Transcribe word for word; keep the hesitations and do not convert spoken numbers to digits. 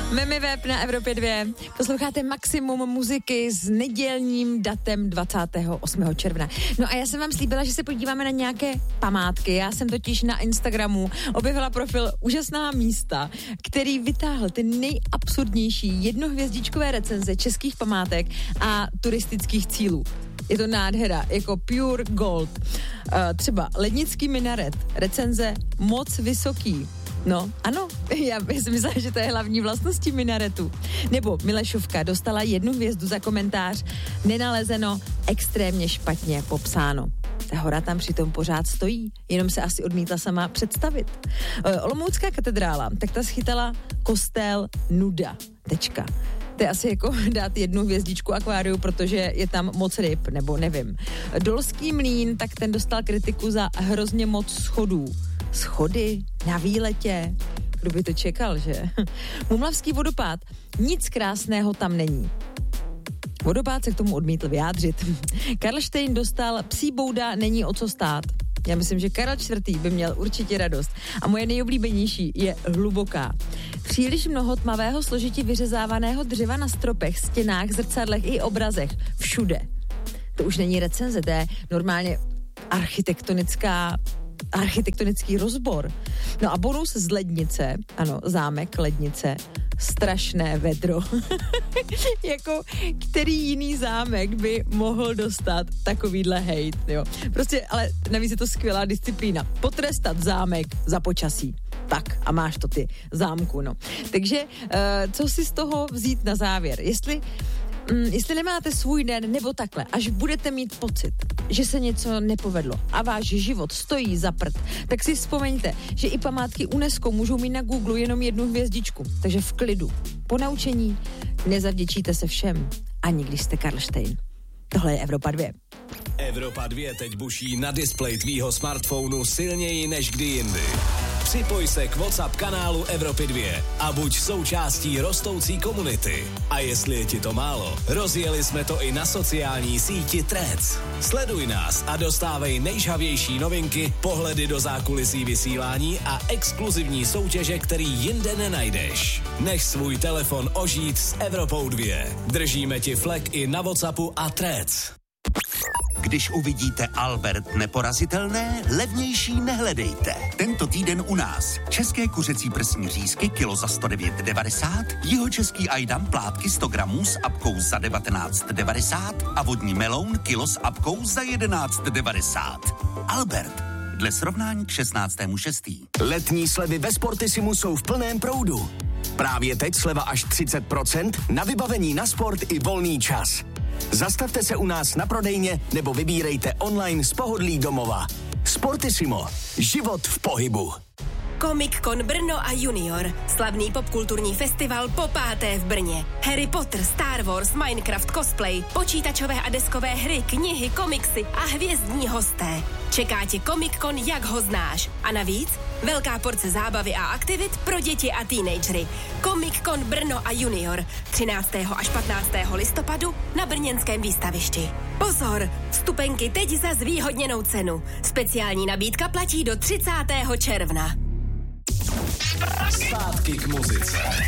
Memi Web na Evropě dva. Posloucháte maximum muziky s nedělním datem dvacátého osmého června. No a já jsem vám slíbila, že se podíváme na nějaké památky. Já jsem totiž na Instagramu objevila profil Úžasná místa, který vytáhl ty nejabsurdnější jednohvězdičkové recenze českých památek a turistických cílů. Je to nádhera, jako pure gold. Uh, třeba Lednický minaret, recenze moc vysoký. No, ano, já jsem myslela, že to je hlavní vlastností minaretu. Nebo Milešovka dostala jednu hvězdu za komentář, nenalezeno, extrémně špatně popsáno. Ta hora tam přitom pořád stojí, jenom se asi odmítla sama představit. Olomoucká katedrála, tak ta schytala kostel nuda. Tečka. To je asi jako dát jednu hvězdičku akváriu, protože je tam moc ryb, nebo nevím. Dolský mlýn, tak ten dostal kritiku za hrozně moc schodů. Schody na výletě, kdo by to čekal, že? Mumlavský vodopád, nic krásného tam není. Vodopád se k tomu odmítl vyjádřit. Karlštejn dostal psí bouda, není o co stát. Já myslím, že Karel čtvrtý by měl určitě radost. A moje nejoblíbenější je Hluboká. Příliš mnoho tmavého složitě vyřezávaného dřeva na stropech, stěnách, zrcadlech i obrazech. Všude. To už není recenze, to je normálně architektonická architektonický rozbor. No a bonus z Lednice, ano, zámek Lednice, strašné vedro. Jako, který jiný zámek by mohl dostat takovýhle hejt, jo. Prostě, ale navíc je to skvělá disciplína. Potrestat zámek za počasí. Tak, a máš to ty zámku, no. Takže, uh, co si z toho vzít na závěr? Jestli Mm, jestli nemáte svůj den nebo takhle, až budete mít pocit, že se něco nepovedlo a váš život stojí za prd, tak si vzpomeňte, že i památky UNESCO můžou mít na Google jenom jednu hvězdičku. Takže v klidu. Po naučení nezavděčíte se všem, ani když jste Karlštejn. Tohle je Evropa dva. Evropa dva teď buší na displeji tvýho smartphonu silněji než kdy jindy. Připoj se k WhatsApp kanálu Evropy dva a buď součástí rostoucí komunity. A jestli je ti to málo, rozjeli jsme to i na sociální síti Threads. Sleduj nás a dostávej nejžhavější novinky, pohledy do zákulisí vysílání a exkluzivní soutěže, který jinde nenajdeš. Nech svůj telefon ožít s Evropou dva. Držíme ti flek i na WhatsAppu a Threads. Když uvidíte Albert neporazitelné, levnější nehledejte. Tento týden u nás české kuřecí prsní řízky kilo za sto devět devadesát, jihočeský ajdam plátky sto gramů s apkou za devatenáct devadesát a vodní meloun kilo s apkou za jedenáct devadesát. Albert, dle srovnání k šestnáctému šestý Letní slevy ve Sportissimu jsou v plném proudu. Právě teď sleva až třicet procent na vybavení na sport i volný čas. Zastavte se u nás na prodejně nebo vybírejte online z pohodlí domova. Sportissimo. Život v pohybu. Comic Con Brno a Junior. Slavný popkulturní festival po páté v Brně. Harry Potter, Star Wars, Minecraft, cosplay, počítačové a deskové hry, knihy, komiksy a hvězdní hosté. Čeká tě Comic Con, jak ho znáš. A navíc velká porce zábavy a aktivit pro děti a teenagery. Comic Con Brno a Junior. třináctého až patnáctého listopadu na brněnském výstavišti. Pozor! Vstupenky teď za zvýhodněnou cenu. Speciální nabídka platí do třicátého června. Zpátky k muzice.